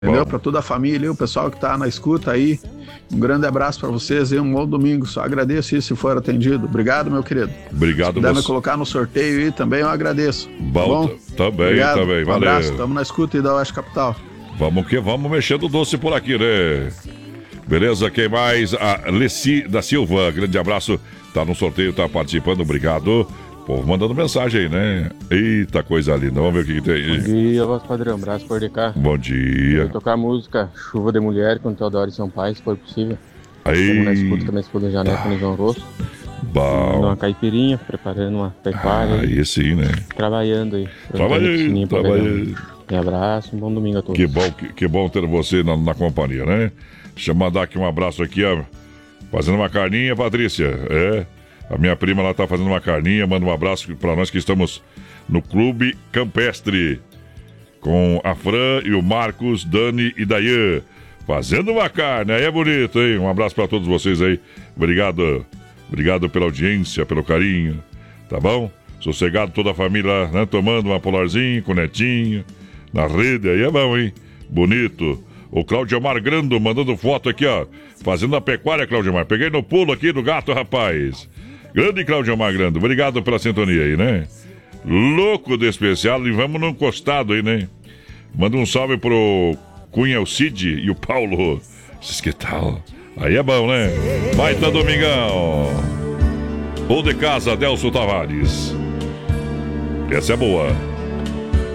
Entendeu? Para toda a família, o pessoal que tá na escuta aí. Um grande abraço para vocês e um bom domingo. Só agradeço isso se for atendido. Obrigado, meu querido. Obrigado, se puder me colocar no sorteio aí também, eu agradeço. Bom, também, Obrigado. também. Valeu. Um abraço, estamos na escuta aí da Oeste Capital. Vamos que vamos mexendo doce por aqui, né? Beleza, quem mais? A Leci da Silva, grande abraço. Tá no sorteio, tá participando, obrigado. Povo mandando mensagem aí, né? Eita, coisa linda. Vamos ver o que tem aí. Bom dia, voz padrão. Abraço por cá. Bom dia. Vou tocar a música Chuva de Mulher com Teodoro e São Pai, se for possível. Aí. Estamos na escuta com a minha esposa Janete no João Rosso. Bom. Uma caipirinha, preparando uma pecuária. Aí sim, né? Trabalhando aí. Trabalhando. Um abraço, um bom domingo a todos. Que bom ter você na companhia, né? Deixa eu mandar aqui um abraço aqui, ó. Fazendo uma carninha, Patrícia. É. A minha prima lá tá fazendo uma carninha. Manda um abraço pra nós que estamos no Clube Campestre. Com a Fran e o Marcos, Dani e Dayan. Fazendo uma carne. Aí é bonito, hein? Um abraço pra todos vocês aí. Obrigado. Obrigado pela audiência, pelo carinho. Tá bom? Sossegado toda a família, né? Tomando uma polarzinha com o netinho. Na rede, aí é bom, hein? Bonito. O Claudio Amar Grando mandando foto aqui, ó. Fazendo a pecuária, Claudio Amar. Peguei no pulo aqui do gato, rapaz. Grande Claudio Amar Grando. Obrigado pela sintonia aí, né? Louco de especial. E vamos num costado aí, né? Manda um salve pro Cunha, o Cid e o Paulo. Que tal? Aí é bom, né? Baita domingão. Ou de casa, Delso Tavares. Essa é boa.